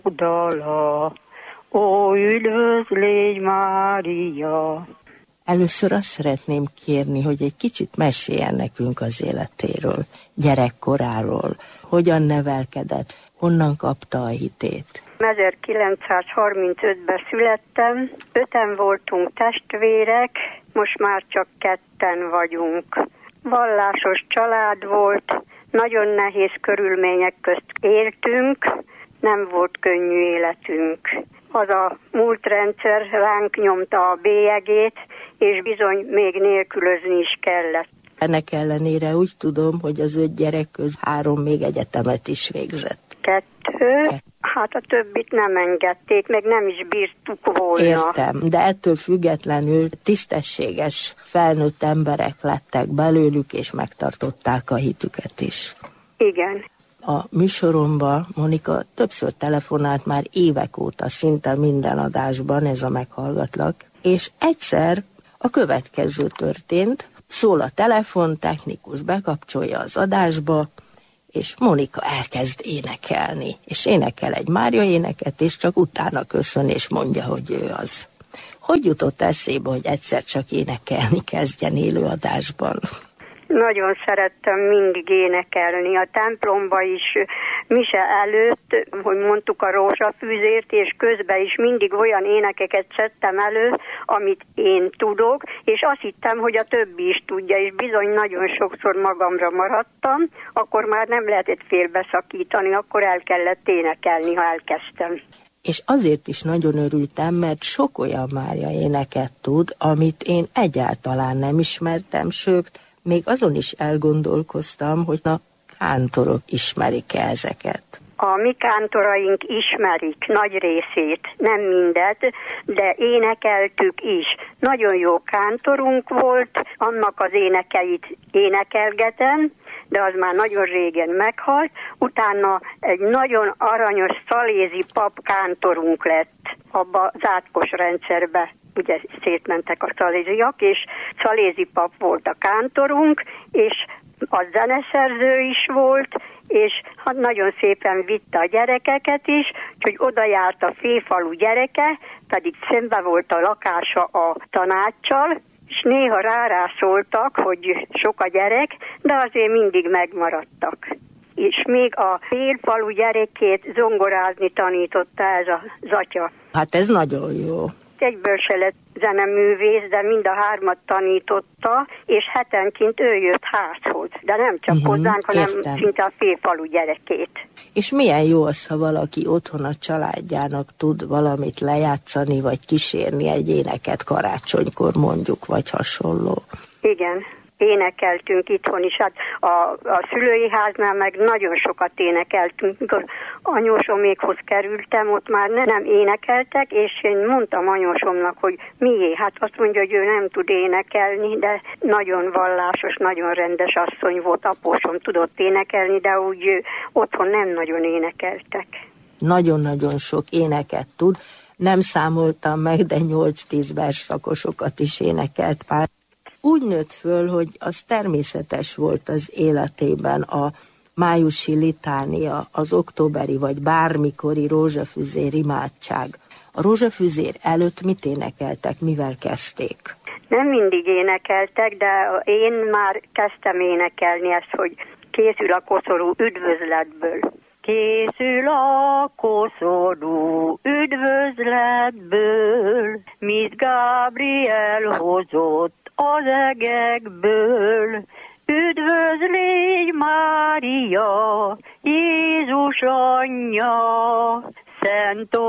dala, ó, üdvözl légy Mária! Először azt szeretném kérni, hogy egy kicsit meséljen nekünk az életéről, gyerekkoráról, hogyan nevelkedett, honnan kapta a hitét. 1935-ben születtem, 5-en voltunk testvérek, most már csak 2-en vagyunk. Vallásos család volt, nagyon nehéz körülmények közt éltünk, nem volt könnyű életünk. Az a múltrendszer ránk nyomta a bélyegét, és bizony még nélkülözni is kellett. Ennek ellenére úgy tudom, hogy az 5 gyerek köz 3 még egyetemet is végzett. 2, hát a többit nem engedték, meg nem is bírtuk volna. Értem, de ettől függetlenül tisztességes, felnőtt emberek lettek belőlük, és megtartották a hitüket is. Igen. A műsoromba Monika többször telefonált már évek óta, szinte minden adásban, ez a Meghallgatlak, és egyszer a következő történt, szól a telefon, technikus bekapcsolja az adásba, és Monika elkezd énekelni, és énekel egy Mária éneket, és csak utána köszön, és mondja, hogy ő az. Hogy jutott eszébe, hogy egyszer csak énekelni kezdjen élőadásban? Nagyon szerettem mindig énekelni. A templomba is, mise előtt, hogy mondtuk a rózsafűzért, és közben is mindig olyan énekeket szedtem elő, amit én tudok, és azt hittem, hogy a többi is tudja, és bizony nagyon sokszor magamra maradtam, akkor már nem lehetett félbeszakítani, akkor el kellett énekelni, ha elkezdtem. És azért is nagyon örültem, mert sok olyan Mária éneket tud, amit én egyáltalán nem ismertem, sőt, még azon is elgondolkoztam, hogy a kántorok ismerik-e ezeket. A mi kántoraink ismerik nagy részét, nem mindet, de énekeltük is. Nagyon jó kántorunk volt, annak az énekeit énekelgetem, de az már nagyon régen meghalt. Utána egy nagyon aranyos szalézi pap kántorunk lett abba az átkos rendszerbe. Ugye szétmentek a szaléziak, és szalézi pap volt a kántorunk, és a zeneszerző is volt, és hát nagyon szépen vitte a gyerekeket is, úgyhogy oda járt a félfalu gyereke, pedig szembe volt a lakása a tanáccsal, és néha rászóltak, hogy sok a gyerek, de azért mindig megmaradtak. És még a félfalu gyerekét zongorázni tanította ez az atya. Hát ez nagyon jó. Egyből se lett zeneművész, de mind a 3 tanította, és hetenként ő jött házhoz. De nem csak hozzánk, hanem szinte a félfalu gyerekét. És milyen jó az, ha valaki otthon a családjának tud valamit lejátszani, vagy kísérni egy éneket karácsonykor mondjuk, vagy hasonló. Igen. Énekeltünk itthon is, hát a szülői háznál meg nagyon sokat énekeltünk. Mikor anyósomékhoz kerültem, ott már nem énekeltek, és én mondtam anyósomnak, hogy miért? Hát azt mondja, hogy ő nem tud énekelni, de nagyon vallásos, nagyon rendes asszony volt, apósom tudott énekelni, de úgy otthon nem nagyon énekeltek. Nagyon-nagyon sok éneket tud, nem számoltam meg, de 8-10 versszakosokat is énekelt pár. Úgy nőtt föl, hogy az természetes volt az életében a májusi litánia, az októberi vagy bármikori rózsafüzér imádság. A rózsafüzér előtt mit énekeltek, mivel kezdték? Nem mindig énekeltek, de én már kezdtem énekelni ezt, hogy készül a koszorú üdvözletből. Készül a koszorú üdvözletből, mit Gábriel hozott az egekből. Üdvözl légy Mária, Jézus anyja, Szent